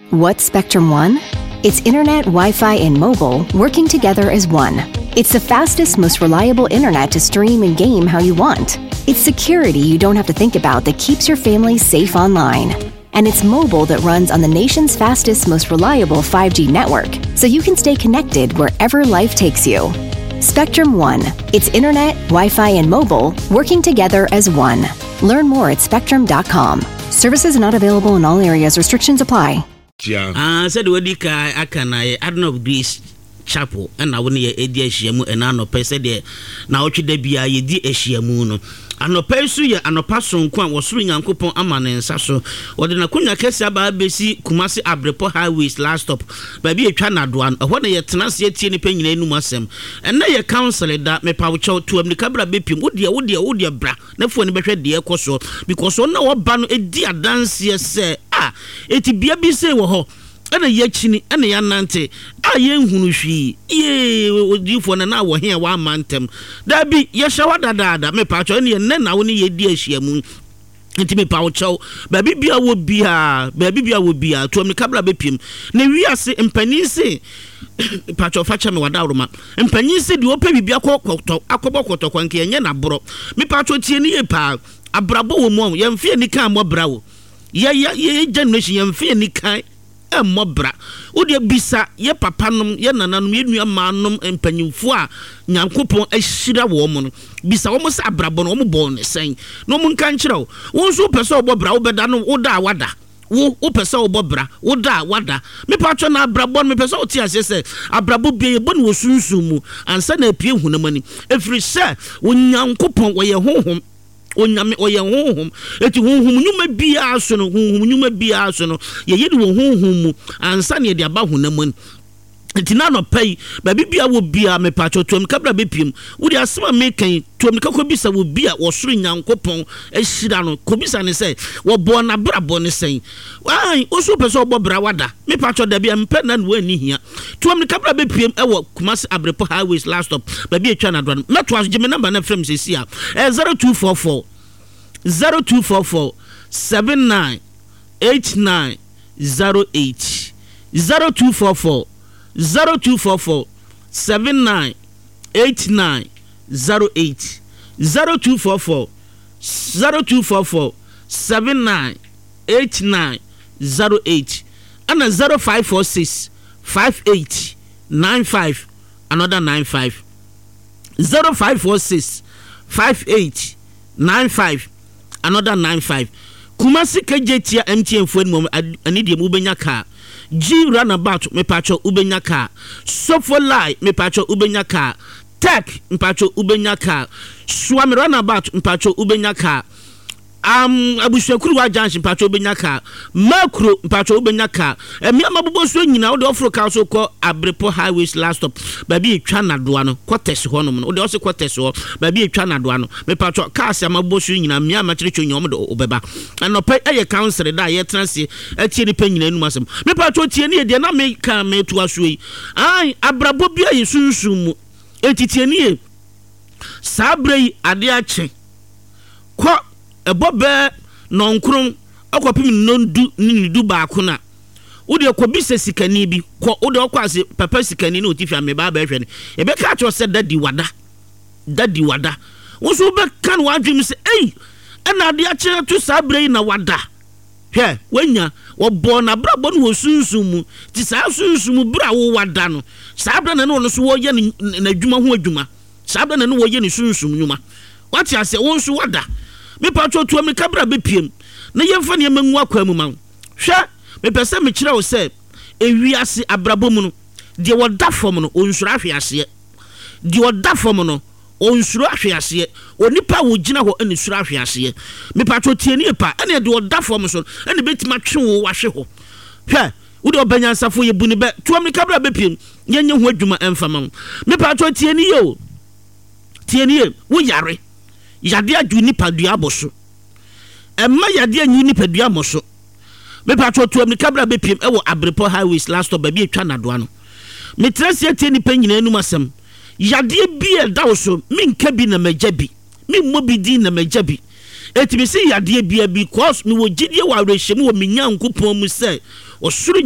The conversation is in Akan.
What's Spectrum One? It's internet, Wi-Fi, and mobile working together as one. It's the fastest, most reliable internet to stream and game how you want. It's security you don't have to think about that keeps your family safe online. And it's mobile that runs on the nation's fastest, most reliable 5G network, so you can stay connected wherever life takes you. Spectrum One. It's internet, Wi-Fi, and mobile working together as one. Learn more at spectrum.com. Services not available in all areas. Restrictions apply. Said Wadika Akana, Admiral Greece Chapel, and I wouldn't a dear Shiamu and Anno Pesa de now Chidebia, ye di Eshiamuno. Ano Pesuya, ano Passon Quan was swinging and coupon Aman and Sasso, or the Nakunya Kesaba Besi, Kumasi Abrepo Highways last stop, baby a Chana Duan, or when a tenacious penny numasem, and now your counsel that may power to the Cabra Bipim, would dear bra, never any better dear Cosso, because on our ban a dear dance, yes, sir. Eti bia bi se wo ho ana yachini ana yanante ayen hunu hwi ye odifo na wo he wa mantem da bi ye shawa dada me pa cho ne na wo ne ye di ahyiamu enti me pa wo cho ba bibia wo bia to me kabla bepiem na wi ase mpani se pa cho fa cha me wada roma mpani se di wo pa bibia akobokwoto kwanke enye na boro me pa cho tie ne ye pa abrabo wo mo ye mfie ni kan mo brawo ye generation ye mfie ni kan mobra odi bisa ye papa nom ye nananom ye nua manom empanyimfo a nyankopon ahira wo mo no bisa wo mo sa abrabo no wo mo bon sen no mo nka nkire wo nso pese obobra wo beda no wo da wada wo pese obobra wo da wada me patcho na abrabo me pese o ti ase se abrabo bie ye bon wo sunsumu ansa na apie hunamani efri se wo nyankopon wo ye honhom onyame oye honhom eti honhom nyuma bia so no ye yedi honhom mu ansa ne de aba honam eti na no pai ba bibia wo bia me pacho tom kabra bepiem wo de asema me kan tom ka ko bisa wo bia wo soro nyankopon ahira no ko bisa ne se wo bo na brabo ne sen ai wo so pese obo bra wada me pacho da bia mpe na no ani hia tom kabra bepiem e wo Kumasi Abrepo Highways last stop ba bia twa na do na to as gime number na frame se sia 0244 798908 0244 0244 798908 0244 798908 and 0546 5895 another 95 0546 5895 another 95 Kumasi KJT MTN phone mom anidi ubenya ka G runabout me pacho ubenya ka Sofo Lie me pacho ubenya ka Tech me pacho ubenya ka Swami runabout me pacho ubenya ka Abushekuru wa junction pacho ubenya ka Makro pacho ubenya ka emi amabubo so nyina wo de ofro ka so ko Abrepo Highways last stop baby etwa na doa no quarters ho no no de ose quarters ho baby etwa na doa no me pacho ka ase amabubo so nyina mi amachirecho nyom de obeba anopa eye council da ye transe atie ni pa nyina enu asem me pacho tie ni de na me ka me to aso yi ai abrabo bia ye sunsun mu etitie ni sabrei ade ache ko ebobe nonkron akopim nondu ni du ba ko na wo de ko bisa sikani bi ko wo de ko ase papa sikani na otifi ame ba ba hwe ne e be ka cho se dadi wada wo so be kan wa dwem se ei na ade a kire to sabrei na wada hwe wanya wo bo na brabo no sunsun mu ti sa sunsun mu bra wo wada no sabra na no so wo ye na adwuma ho adwuma sabra na no wo ye ni sunsun nyuma wati ase wo so wada me patcho to me kabra bepiem na yemfa ne mangu akwa mu man hwe me pese me kire wo se ewiase abrabo mu no de wo da fom no onsuro ahwease de wo da fom no onsuro ahwease onipa wo gina ho ani suro ahwease me patcho tie ni pa ene de wo da fom so ene betima twe wo wahwe ho hwe wo de obanyansafo ye buni be to me kabra bepiem yenye ho adwuma emfama me patcho tie ni yo wo yare yade adu nipa dua boso emma yade anyu nipa dua moso me patcho to me kabra bepiem e wo Abrepo Highways last stop baby etwa na doa no me trase tie nipa nyina enu masem yade bi da wo so me nka bi na magyabi me mobi di na magyabi etimi se yade bi cause me wo gidie wa rehye me wo menyankopon mu se osuru